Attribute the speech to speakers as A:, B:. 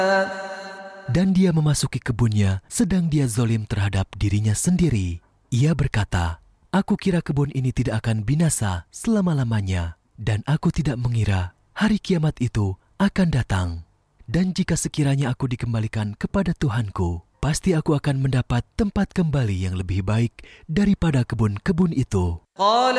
A: Dan dia memasuki kebunnya sedang dia zalim terhadap dirinya sendiri. Ia berkata, "Aku kira kebun ini tidak akan binasa selama-lamanya, dan aku tidak mengira hari kiamat itu akan datang. Dan jika sekiranya aku dikembalikan kepada Tuhanku, pasti aku akan mendapat tempat kembali yang lebih baik daripada kebun-kebun itu."